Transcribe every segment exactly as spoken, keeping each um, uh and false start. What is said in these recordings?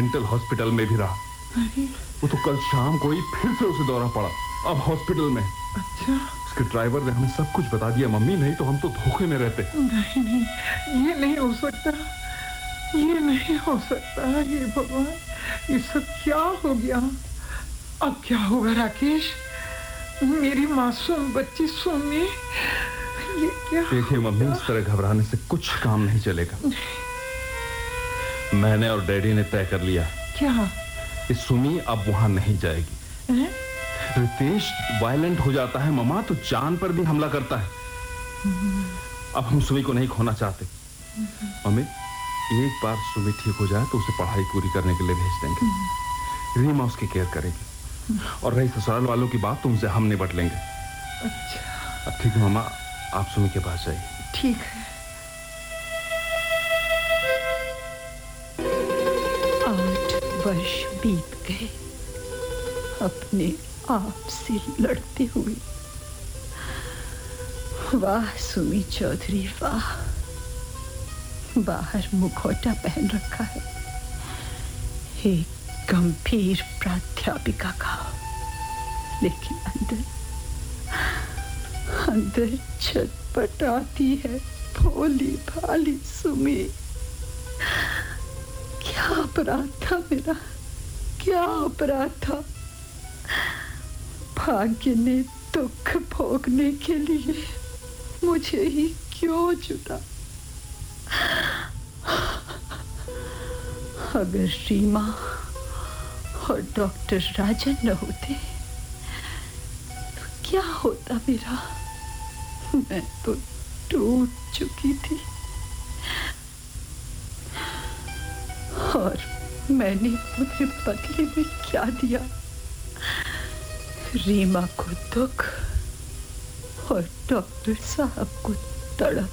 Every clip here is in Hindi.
मेंटल हॉस्पिटल में भी रहा। वो तो कल शाम को ही फिर से उसे दौरा पड़ा, अब हॉस्पिटल में। अच्छा। उसके ड्राइवर ने हमें सब कुछ बता दिया मम्मी, नहीं तो हम तो धोखे में रहते। नहीं नहीं, ये नहीं हो सकता, ये नहीं हो सकता। ये भगवान, ये सब क्या हो गया? अब क्या होगा राकेश? मेरी मासूम बच्ची सुमी, ये क्या? देखिए मम्मी, इस तरह घबराने से कुछ काम नहीं चलेगा। मैंने और डैडी ने तय कर लिया। क्या? कि सुमी अब वहां नहीं जाएगी। है? रितेश वायलेंट हो जाता है मम्मा, तो जान पर भी हमला करता है। अब हम सुमी को नहीं खोना चाहते। मम्मी, एक बार सुमी ठीक हो जाए तो उसे पढ़ाई पूरी करने के लिए भेज देंगे। रीमा उसकी केयर करेगी, और रही ससुराल वालों की बात तो उनसे हम निपट लेंगे। अच्छा। अब ठीक है मम्मा, आप सुमी के पास जाइए। ठीक है। आठ वर्ष बीत गए अपने आप से लड़ते हुए। वाह सुमी चौधरी वाह, बाहर मुखौटा पहन रखा है एक गंभीर प्राध्यापिका का, लेकिन अंदर अंदर छटपटाती है भोली भाली सुमी। क्या अपराध था मेरा, क्या अपराध था? भाग्य ने दुख भोगने के लिए मुझे ही क्यों चुना? अगर रीमा और डॉक्टर राजन न होते तो क्या होता मेरा? मैं तो टूट चुकी थी। और मैंने उन्हें बदले में क्या दिया? रीमा को दुख और डॉक्टर साहब को तड़प।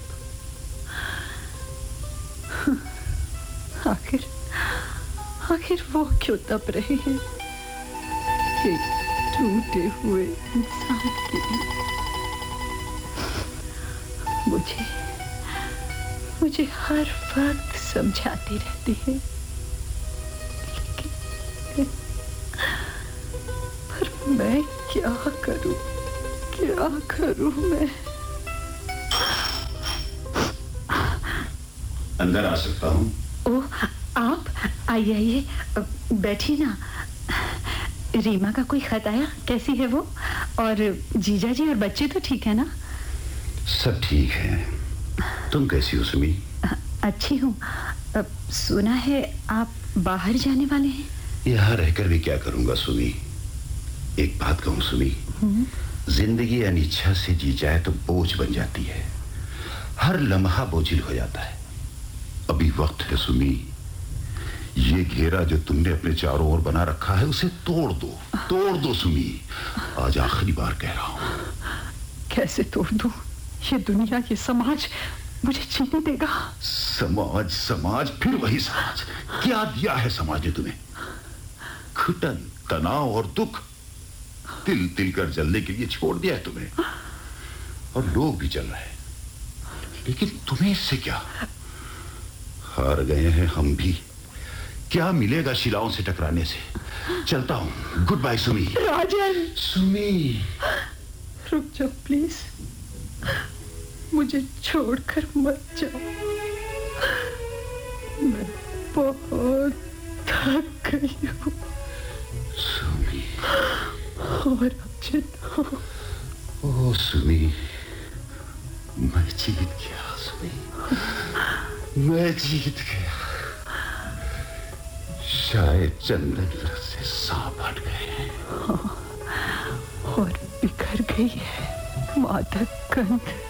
आखिर आखिर वो क्यों तप रहे हैं एक टूटे हुए इंसान के लिए? मुझे मुझे हर वक्त समझाते रहते हैं, लेकिन पर मैं क्या करूं, क्या करूं मैं? अंदर आ सकता हूं? ओह, आप आइए आइए, बैठिए ना। रीमा का कोई खत आया? कैसी है वो? और जीजा जी और बच्चे तो ठीक है ना? सब ठीक है। तुम कैसी हो सुमी? अच्छी हूँ। सुना है आप बाहर जाने वाले हैं? यहाँ रहकर भी क्या करूंगा सुमी? एक बात कहूँ सुमी, जिंदगी अनिच्छा से जी जाए तो बोझ बन जाती है, हर लम्हा बोझिल हो जाता है। अभी वक्त है सुमी, ये घेरा जो तुमने अपने चारों ओर बना रखा है उसे तोड़ दो, तोड़ दो सुमी। आज आखिरी बार कह रहा हूं। कैसे तोड़ दूं? ये दुनिया, ये समाज मुझे जीने देगा? समाज समाज फिर वही समाज। क्या दिया है समाज ने तुम्हें? घुटन, तनाव और दुख। तिल तिल कर जलने के लिए छोड़ दिया है तुम्हें, और लोग भी जल रहे हैं, लेकिन तुम्हें इससे क्या? हार गए हैं हम भी। क्या मिलेगा शिलाओं से टकराने से? चलता हूं। Good bye Sumi. राजन! सुमी, रुक जाओ प्लीज, मुझे छोड़कर मत जाओ। मैं बहुत थक गई हूँ। सुमी। और अब चलो। ओ सुमी, मैं जीत गया सुमी, मैं जीत गया। शायद चंदन व्रत से सांप हट गए हैं। हाँ, और बिखर गई है मादक गंध।